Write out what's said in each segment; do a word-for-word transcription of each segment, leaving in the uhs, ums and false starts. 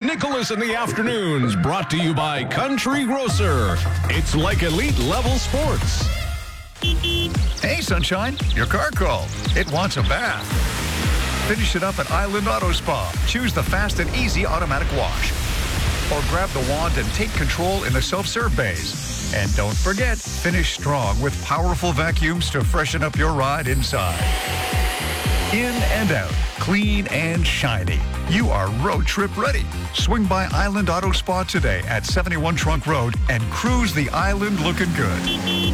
Nicholas in the Afternoons, brought to you by Country Grocer. It's like elite level sports. Hey, Sunshine, your car called. It wants a bath. Finish it up at Island Auto Spa. Choose the fast and easy automatic wash. Or grab the wand and take control in the self-serve bays. And don't forget, finish strong with powerful vacuums to freshen up your ride inside. In and out, clean and shiny. You are road trip ready. Swing by Island Auto Spa today at seventy-one Trunk Road and cruise the island looking good.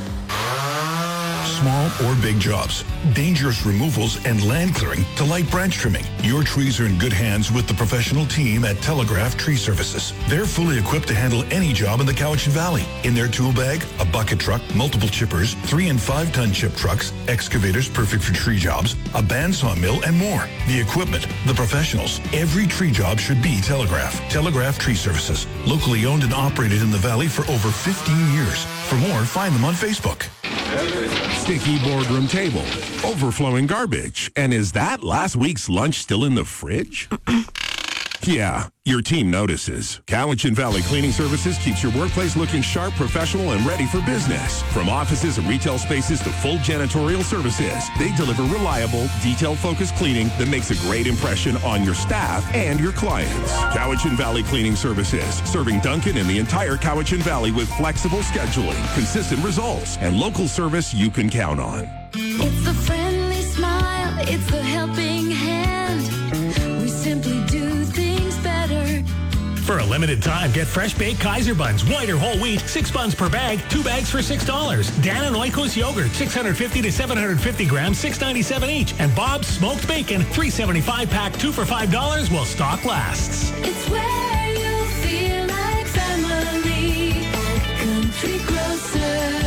Small or big jobs, dangerous removals and land clearing to light branch trimming. Your trees are in good hands with the professional team at Telegraph Tree Services. They're fully equipped to handle any job in the Cowichan Valley. In their tool bag, a bucket truck, multiple chippers, three and five ton chip trucks, excavators perfect for tree jobs, a bandsaw mill, and more. The equipment, the professionals. Every tree job should be Telegraph. Telegraph Tree Services. Locally owned and operated in the Valley for over fifteen years. For more, find them on Facebook. Sticky boardroom table, overflowing garbage. And is that last week's lunch still in the fridge? Yeah, your team notices. Cowichan Valley Cleaning Services keeps your workplace looking sharp, professional, and ready for business. From offices and retail spaces to full janitorial services, they deliver reliable, detail-focused cleaning that makes a great impression on your staff and your clients. Cowichan Valley Cleaning Services, serving Duncan and the entire Cowichan Valley with flexible scheduling, consistent results, and local service you can count on. It's the friendly smile, it's the helping hand. We simply do things better. For a limited time, get fresh baked Kaiser buns, white or whole wheat, six buns per bag, two bags for six dollars. Dan and Oikos yogurt, six hundred fifty to seven hundred fifty grams, six ninety-seven each. And Bob's smoked bacon, three seventy-five pack, two for five dollars while stock lasts. It's where you feel like family. Country Grocer.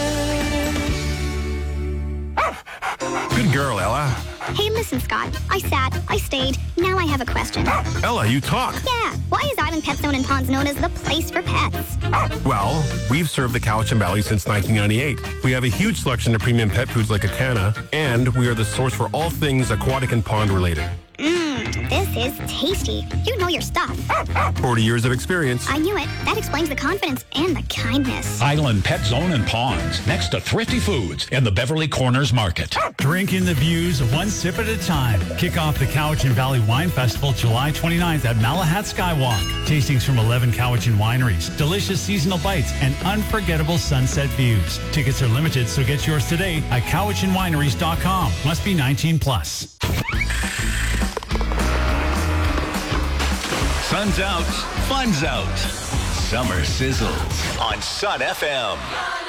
Good girl, Ella. Hey, listen, Scott. I sat, I stayed. Now I have a question. Ella, you talk. Yeah. Why is Island Pet Zone and Ponds known as the place for pets? Well, we've served the Cowichan Valley since nineteen ninety-eight. We have a huge selection of premium pet foods like Acana, and we are the source for all things aquatic and pond related. Mmm, this is tasty. You know your stuff. forty years of experience. I knew it. That explains the confidence and the kindness. Island Pet Zone and Ponds, next to Thrifty Foods in the Beverly Corners Market. Drink in the views one sip at a time. Kick off the Cowichan Valley Wine Festival July twenty-ninth at Malahat Skywalk. Tastings from eleven Cowichan wineries, delicious seasonal bites, and unforgettable sunset views. Tickets are limited, so get yours today at cowichan wineries dot com. Must be nineteen plus. Sun's out, fun's out. Summer sizzles on Sun F M.